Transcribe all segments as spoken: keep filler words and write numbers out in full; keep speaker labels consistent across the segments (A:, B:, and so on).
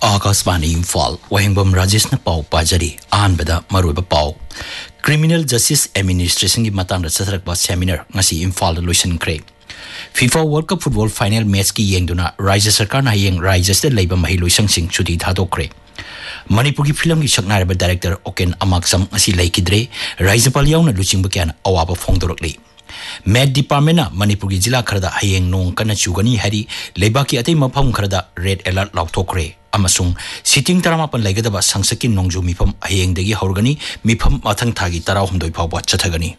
A: Akasvani Imphal, Wahingbam Rajeshna Pau Pajari, Anbada Maruba Pau. Criminal Justice Administration Matanda Satrakba Seminar, Nasi Imphal Lucian Cray. FIFA World Cup Football Final Match Ki Yengduna, Rise Sarkana Yang Rises the Labor Mahilu Sing Chuti Hadokre. Manipuri film ki Shaknaraba director Oken Amaksam Asi Laikidre, Rise Palyauna Luchimbakan, Awaba Fongdorokli. Med Department Manipuri Jila Krada Hayeng Nong Kana Chugani Hari, Lebaki Ate Mapam Krada Red Alert Lautokre. Amasung sitting taramapan laigadaba sangsakin nongju mifam hayengdagi horgani mifam mathang thagi tarau humdoi phawba chathagani.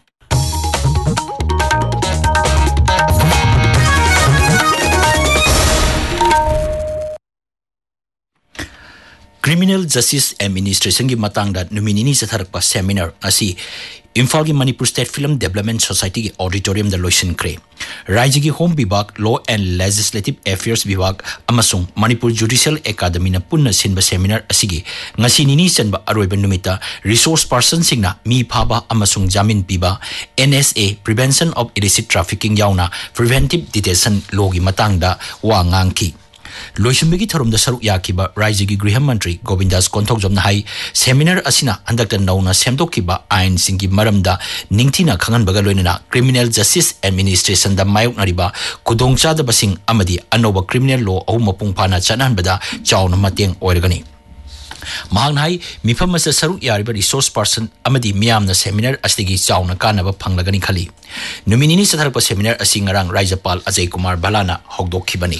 A: Criminal Justice Administration ki matangda numinini satharakpa seminar asi Imphal ki Manipur State Film Development Society ki auditorium da loisin kre. Raja ki Home Bibak, Law and Legislative Affairs Bibak amasung Manipur Judicial Academy na punna sinba seminar asigi ngasi nini sanba aroiba numita resource person singna mi phaba amasung jamin piba N S A Prevention of Illicit Trafficking yauna Preventive Detention law ki matangda wa ngangki. Loishumbigi Tharumda Saruk Yakiba, Raijigi Griham Mantri, Govindas Kontok Jomnahai, Seminar Asina, Andakta Nauna Semtokiba, Ain Singi Maramda, Ningtina Kangan Bagaloina, Criminal Justice Administration, the Mayuk Nariba, Kudongcha the Basing Amadi, Anova Criminal Law, Omapung Pana Chanan Bada, Chow Mateng Oregani. Mahanghai, Mifamasa Saruk Yariba resource person, Amadi Miam the seminar Astigi Chow Nakanaba Panglagani Kali. Numinini Satarpa seminar Asingarang Rajapal Ajay Kumar Balana, Hogdo Kibani.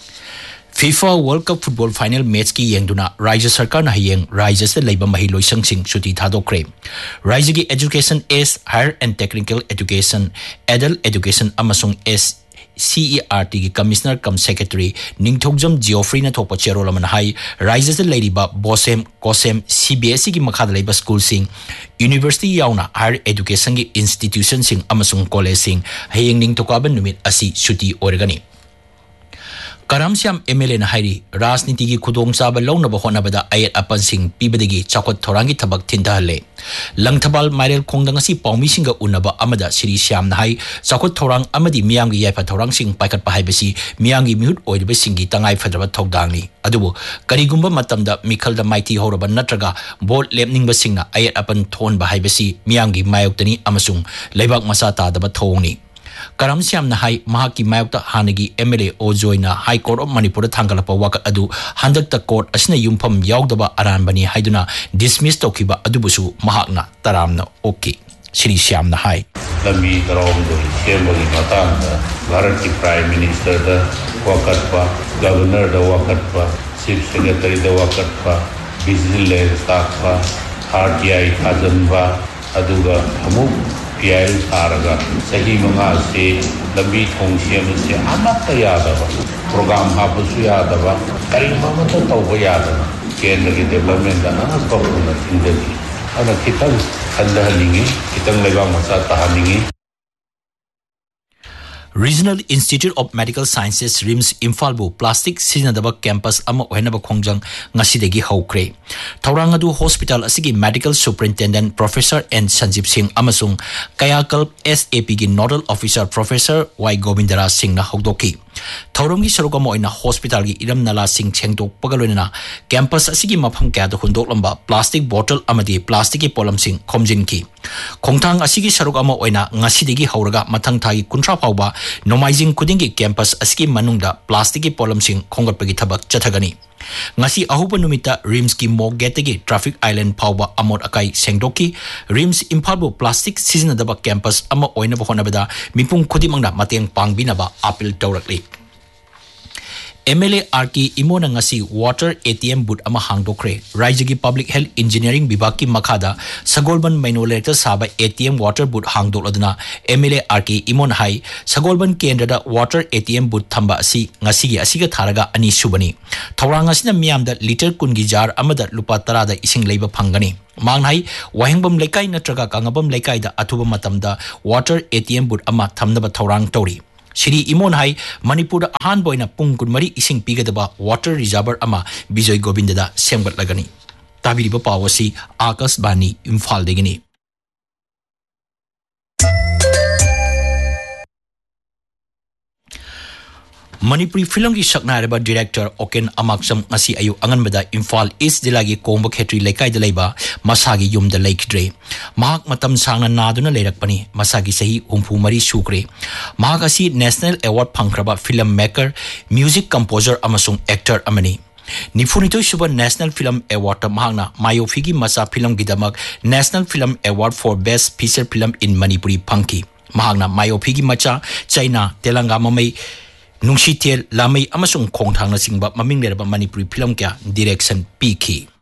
A: FIFA World Cup Football Final Match ki yengduna Raja Sarkar na hayeng Raja sa Labor Mahilo Sang Sing Chuti Thadokre. Raja ki Education is Higher and Technical Education, Adult Education amasung S C E R T ki Commissioner cum Secretary Ningthogjam Geoffrey na thopa chero laman hai Raja sa Ladiba Bosem Kosem C B S E ki makhada laiba school sing University yauna Higher Education ki institution sing amasung college sing hayeng ningthokaban numit asi Chuti oregani. Karamsyam M L A na hairi Rajniti ki khudong chaba launa ba honabada ayat apan sing pibadagi chakot thorangi thabak thindahale langthabal mairel khongdang asi paumi singa unaba amada siri syam na hai chakot thorang amadi miyang gi yaifa thorang sing paikat pa haibasi miyang gi mihut oidiba singi tangai fadraba thogdangni adubu karigumba matamda mikhalda maiti horaba natraga bol lepningba singna ayat apan thon ba haibasi miyang gi mayoktani amasung leibak masa ta daba thongni Karam Siam na hai mahaki mayokta hanagi M L A Ojoy na High Court of Manipur thangalapa wakat adu handakta court asina yumpham yaudaba aranbani haiduna dismiss tokiba adubusu mahakna taramna okay Shri Siam na hai
B: Lambi tarom do sembagi matang da Bharat ki Prime Minister da wakat pa Governor da wakat pa Chief Secretary da wakat pa Vigilance staff pa R T I Azam pa aduga hamuk P I L Taraga, Sahi Mangasi, Lambi Tongsiam, Amata Yadava, Program Hapusu Yadava, Karimamata Tova Yadava, Kendri Development, and Anakopuna Tindali, Anakitan, Kandahalingi, Kitan Leva Masata Halingi.
A: Regional Institute of Medical Sciences RIMS Imphal Plastic Sinadaba Campus ama ohenaba khongjang ngasidegi hokre. Taurangadu Hospital asigi Medical Superintendent Professor N Sanjeev Singh amasung Kayakalp S A P gi Nodal Officer Professor Y Govindara Singh na hokdoki. Tauramgi sarugamo ina hospital gi iram nala sing chengtok pagaloina campus asigi mapham kya da hundok lamba plastic bottle amadi plastic ki polam sing khomjin ki. Khongthang asigi sarugamo oina ngasidegi hauraga mathang thagi kuntra phawba Nomaizing kudingi campus asiki manungda plastic ki polam sing khongatpagi thabak chathagani. Ngasi ahuba numita RIMS ki Mogetegi Traffic Island phawba amot akai sengdoki RIMS Imphal plastic sizinadaba campus ama oinaba honabada mipung khudimangna mateng pangbinaba appeal tawrakli. M L A R K Imona ngasi water A T M booth ama hangdokre Raijagi Public Health Engineering Bibaki Makhada Sagolban Minoleta Saba A T M water booth hangdokladuna M L A R K Imon hai Sagolban Kendrada water A T M booth thamba asi ngasi asiga tharaga ani subani Thorang asina miyamda liter kungi jar amada lupa tarada ising leiba phangani Manghai Wahingbam Lekai natraga Kangabam Lekai da atuba matamda water A T M booth ama thamnaba thorang tori Shri Imon hai Manipur ahan boina pung kunmari ising pigadaba water reservoir ama Bijoy Govindada semgat lagani. Tabiriba pawasi Akas Bani Imphal degini. Manipuri film ki sakna reba director Oken Amaksam ngasi ayu angan bada Imphal East jila gi Komba Khetri lekai de leiba masagi yum de laikdre mahak matam sangna naduna leirakpani masagi sahi humpu mari sukre mahak asi national award phangkraba film maker music composer amasung actor amani Nifunito Suba National Film Award mahakna Mayofigi Masa Film Gidamak National Film Award for Best Feature Film in Manipuri Punky mahakna Mayofigi Macha China Telangana mai Nungshi Tel Lamai amasung Khongthang na singba maming leraba Manipuri film kya direction piki